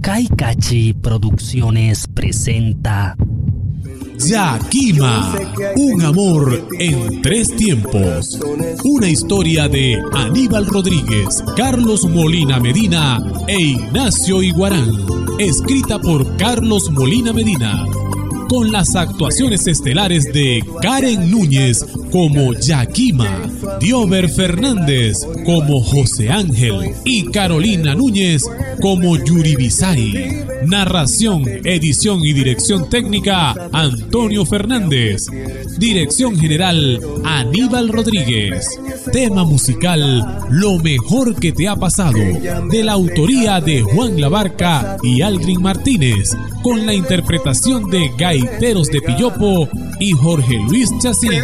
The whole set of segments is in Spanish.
Kaikachi Producciones presenta Yakima, un amor en 3 tiempos. Una historia de Aníbal Rodríguez, Carlos Molina Medina e Ignacio Iguarán. Escrita por Carlos Molina Medina, con las actuaciones estelares de Karen Núñez como Yakima, Diover Fernández como José Ángel y Carolina Núñez como Yuribisai. Narración, edición y dirección técnica, Antonio Fernández. Dirección general, Aníbal Rodríguez. Tema musical, Lo mejor que te ha pasado, de la autoría de Juan Labarca y Aldrin Martínez, con la interpretación de Gaiteros de Pillopo y Jorge Luis Chacín.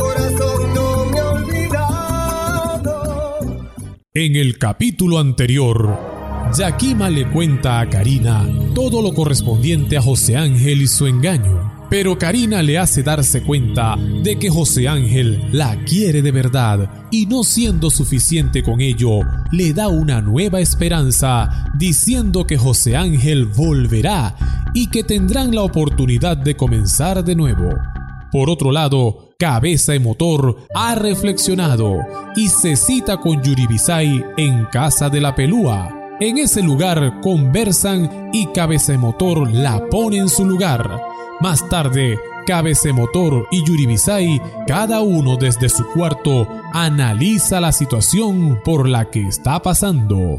En el capítulo anterior, Yakima le cuenta a Karina todo lo correspondiente a José Ángel y su engaño, pero Karina le hace darse cuenta de que José Ángel la quiere de verdad y, no siendo suficiente con ello, le da una nueva esperanza diciendo que José Ángel volverá y que tendrán la oportunidad de comenzar de nuevo. Por otro lado, Cabeza de Motor ha reflexionado y se cita con Yuribisai en casa de la Pelúa. En ese lugar conversan y Cabeza de Motor la pone en su lugar. Más tarde, Cabeza de Motor y Yuribisai, cada uno desde su cuarto, analiza la situación por la que está pasando.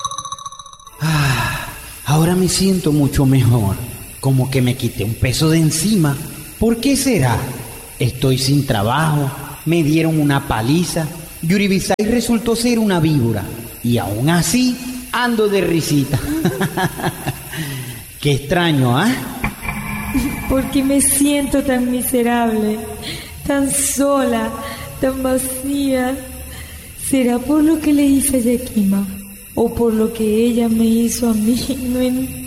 Ahora me siento mucho mejor. Como que me quité un peso de encima. ¿Por qué será? Estoy sin trabajo, me dieron una paliza. Yuribisai resultó ser una víbora. Y aún así, ando de risita. Qué extraño, ¿ah? ¿Por qué me siento tan miserable, tan sola, tan vacía? ¿Será por lo que le hice a Yakima? ¿O por lo que ella me hizo a mí? No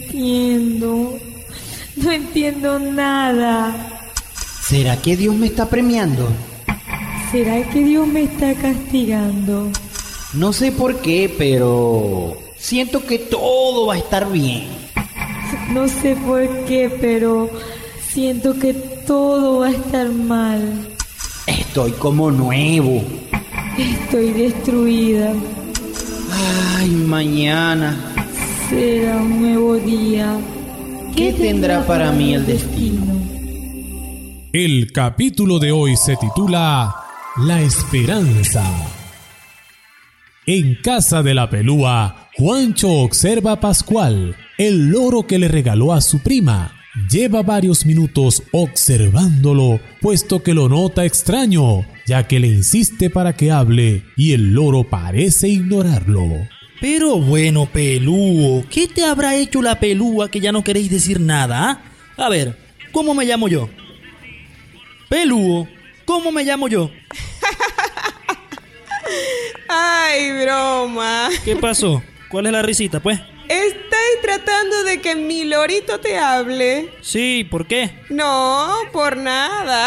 entiendo nada. ¿Será que Dios me está premiando? ¿Será que Dios me está castigando? No sé por qué, pero siento que todo va a estar bien. No sé por qué, pero siento que todo va a estar mal. Estoy como nuevo. Estoy destruida. Ay, mañana será un nuevo día. ¿Qué tendrá para mí el destino? El capítulo de hoy se titula La Esperanza. En casa de la Pelúa, Juancho observa a Pascual, el loro que le regaló a su prima. Lleva varios minutos observándolo, puesto que lo nota extraño, ya que le insiste para que hable y el loro parece ignorarlo. Pero bueno, Pelúo, ¿qué te habrá hecho la Pelúa que ya no queréis decir nada? A ver, ¿cómo me llamo yo? Pelúo, ¿cómo me llamo yo? Ay, broma. ¿Qué pasó? ¿Cuál es la risita, pues? ¿Estáis tratando de que mi lorito te hable? Sí, ¿por qué? No, por nada.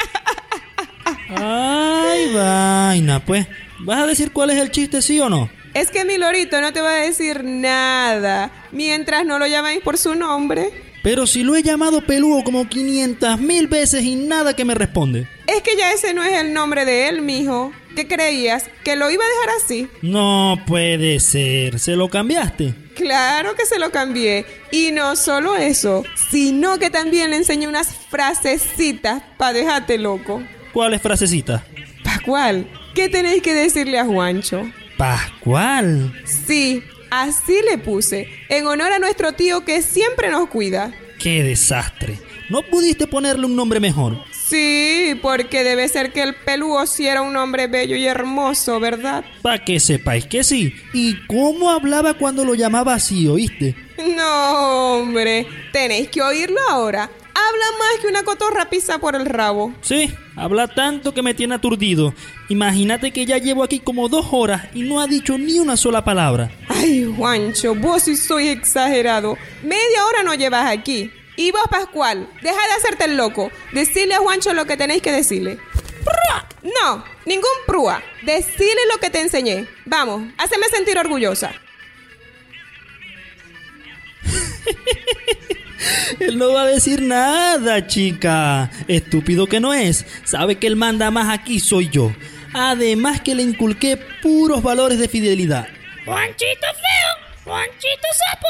Ay, vaina, pues. ¿Vas a decir cuál es el chiste, sí o no? Es que mi lorito no te va a decir nada mientras no lo llamáis por su nombre. Pero si lo he llamado Pelúo como 500,000 veces y nada que me responde. Es que ya ese no es el nombre de él, mijo. ¿Qué creías? ¿Que lo iba a dejar así? No puede ser. ¿Se lo cambiaste? Claro que se lo cambié. Y no solo eso, sino que también le enseñé unas frasecitas para dejarte loco. ¿Cuáles frasecitas? Pascual, ¿qué tenéis que decirle a Juancho? ¿Pascual? Sí, así le puse, en honor a nuestro tío que siempre nos cuida. ¡Qué desastre! ¿No pudiste ponerle un nombre mejor? Sí, porque debe ser que el Pelúo sí era un hombre bello y hermoso, ¿verdad? Pa' que sepáis que sí. ¿Y cómo hablaba cuando lo llamaba así, oíste? No, hombre, tenéis que oírlo ahora. Habla más que una cotorra pisa por el rabo. Sí, habla tanto que me tiene aturdido. Imagínate que ya llevo aquí como 2 horas y no ha dicho ni una sola palabra. Ay, Juancho, vos sí sois exagerado. Media hora no llevas aquí. Y vos, Pascual, deja de hacerte el loco. Decirle a Juancho lo que tenéis que decirle. ¡Prua! No, ningún prúa. Decile lo que te enseñé. Vamos, háceme sentir orgullosa. Él no va a decir nada, chica. Estúpido que no es. Sabe que el manda más aquí soy yo. Además que le inculqué puros valores de fidelidad. Juanchito feo, Juanchito sapo.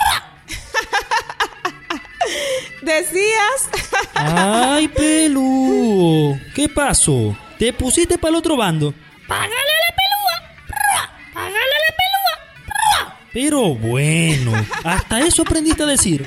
¿Decías? Ay, peludo. ¿Qué pasó? ¿Te pusiste para el otro bando? Págale a la pelúa. Págale a la pelúa. Pero bueno, hasta eso aprendiste a decir.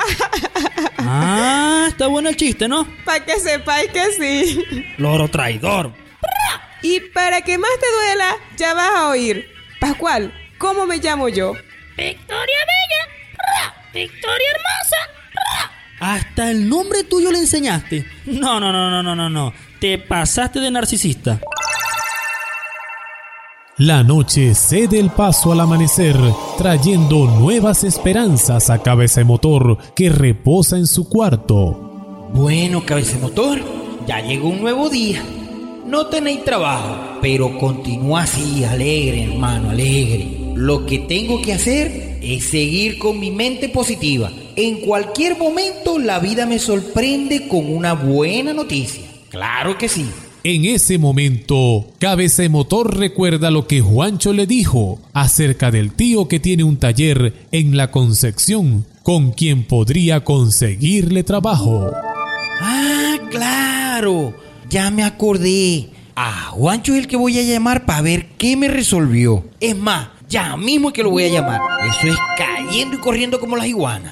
Ah, está bueno el chiste, ¿no? Para que sepáis que sí. Loro traidor. Y para que más te duela, ya vas a oír. Pascual, ¿cómo me llamo yo? Victoria Bella. Victoria Hermosa. Hasta el nombre tuyo le enseñaste. No. Te pasaste de narcisista. La noche cede el paso al amanecer, trayendo nuevas esperanzas a Cabecemotor, que reposa en su cuarto. Bueno, Cabecemotor, ya llegó un nuevo día. No tenéis trabajo, pero continúa así, alegre, hermano, alegre. Lo que tengo que hacer es seguir con mi mente positiva. En cualquier momento la vida me sorprende con una buena noticia. Claro que sí. En ese momento, Cabecemotor recuerda lo que Juancho le dijo acerca del tío que tiene un taller en la Concepción, con quien podría conseguirle trabajo. ¡Ah, claro! Ya me acordé. A Juancho es el que voy a llamar para ver qué me resolvió. Es más, ya mismo es que lo voy a llamar. Eso es cayendo y corriendo como las iguanas.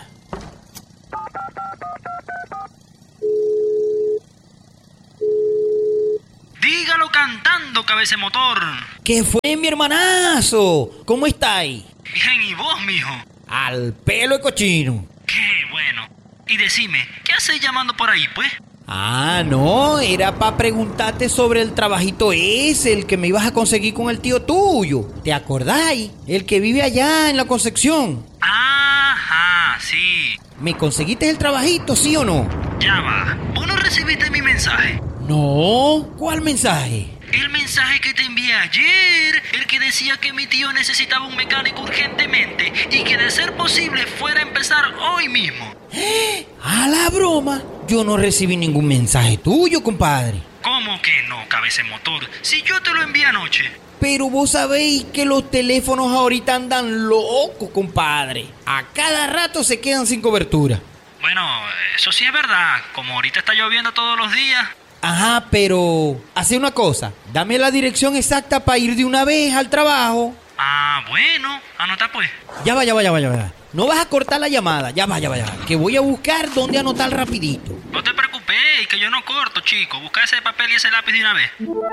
Dígalo cantando, Cabecemotor. ¿Qué fue, mi hermanazo? ¿Cómo estáis? Bien, ¿y vos, mijo? Al pelo de cochino. Qué bueno. Y decime, ¿qué hacéis llamando por ahí, pues? Ah, no, era para preguntarte sobre el trabajito ese, el que me ibas a conseguir con el tío tuyo. ¿Te acordáis? El que vive allá en la Concepción. Ajá, sí. ¿Me conseguiste el trabajito, sí o no? Ya va. ¿Vos no recibiste mi mensaje? No, ¿cuál mensaje? El mensaje que te envié ayer, el que decía que mi tío necesitaba un mecánico urgentemente y que de ser posible fuera a empezar hoy mismo. ¡A la broma! Yo no recibí ningún mensaje tuyo, compadre. ¿Cómo que no, Cabecemotor? Si yo te lo envié anoche. Pero vos sabéis que los teléfonos ahorita andan locos, compadre. A cada rato se quedan sin cobertura. Bueno, eso sí es verdad. Como ahorita está lloviendo todos los días. Ajá, pero hace una cosa. Dame la dirección exacta para ir de una vez al trabajo. Ah, bueno. Anota pues. Ya va. No vas a cortar la llamada. Ya va. Que voy a buscar dónde anotar rapidito. No te preocupes, que yo no corto, chico. Busca ese papel y ese lápiz de una vez.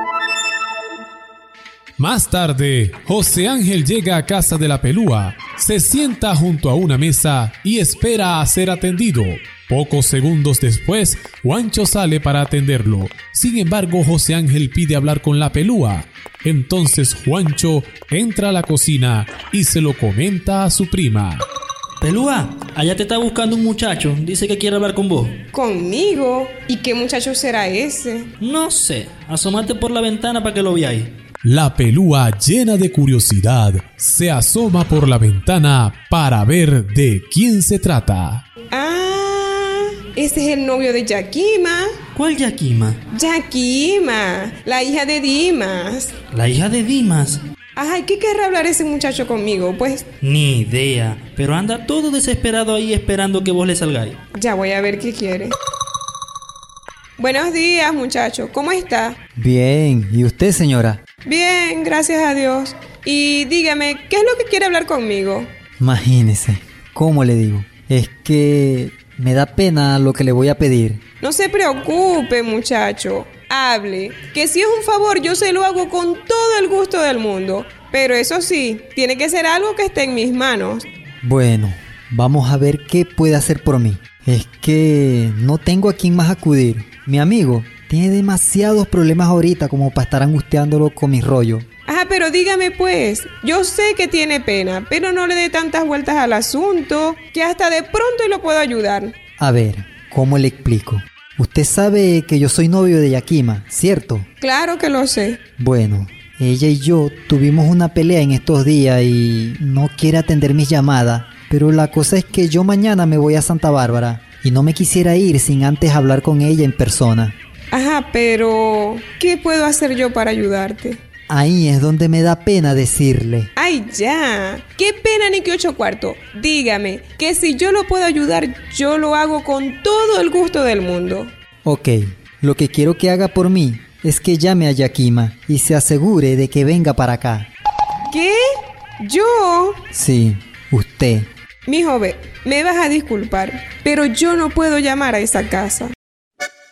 Más tarde, José Ángel llega a casa de la pelúa, se sienta junto a una mesa y espera a ser atendido. Pocos segundos después, Juancho sale para atenderlo. Sin embargo, José Ángel pide hablar con la pelúa. Entonces Juancho entra a la cocina y se lo comenta a su prima. Pelúa, allá te está buscando un muchacho. Dice que quiere hablar con vos. ¿Conmigo? ¿Y qué muchacho será ese? No sé. Asómate por la ventana para que lo veáis. La pelúa, llena de curiosidad, se asoma por la ventana para ver de quién se trata. Ah, ese es el novio de Yakima. ¿Cuál Yakima? Yakima, la hija de Dimas. ¿La hija de Dimas? Ay, ¿qué querrá hablar ese muchacho conmigo? Pues Ni idea, pero anda todo desesperado ahí esperando que vos le salgáis. ya voy a ver qué quiere. Buenos días, muchacho. ¿Cómo está? Bien, ¿y usted, señora? Bien, gracias a Dios. Y dígame, ¿qué es lo que quiere hablar conmigo? Imagínese, ¿cómo le digo? Es que me da pena lo que le voy a pedir. No se preocupe, muchacho. Hable, que si es un favor yo se lo hago con todo el gusto del mundo. Pero eso sí, tiene que ser algo que esté en mis manos. Bueno, vamos a ver qué puede hacer por mí. Es que no tengo a quién más acudir. Mi amigo tiene demasiados problemas ahorita como para estar angustiándolo con mis rollos. Ajá, pero dígame pues, yo sé que tiene pena, pero no le dé tantas vueltas al asunto, que hasta de pronto lo puedo ayudar. A ver, ¿cómo le explico? Usted sabe que yo soy novio de Yakima, ¿cierto? Claro que lo sé. Bueno, ella y yo tuvimos una pelea en estos días y no quiere atender mis llamadas, pero la cosa es que yo mañana me voy a Santa Bárbara y no me quisiera ir sin antes hablar con ella en persona. Ajá, pero ¿qué puedo hacer yo para ayudarte? Ahí es donde me da pena decirle. ¡Ay, ya! ¡Qué pena ni que 8 cuartos! Dígame, que si yo lo puedo ayudar, yo lo hago con todo el gusto del mundo. Ok, lo que quiero que haga por mí es que llame a Yakima y se asegure de que venga para acá. ¿Qué? ¿Yo? Sí, usted. Mijo, ve, me vas a disculpar, pero yo no puedo llamar a esa casa.